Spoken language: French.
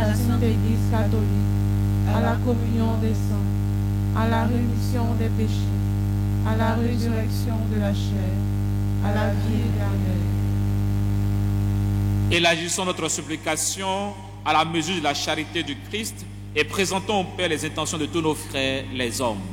la Sainte Église catholique, à la communion des saints, à la rémission des péchés, à la résurrection de la chair, à la vie éternelle. Élargissons notre supplication à la mesure de la charité du Christ et présentons au Père les intentions de tous nos frères, les hommes.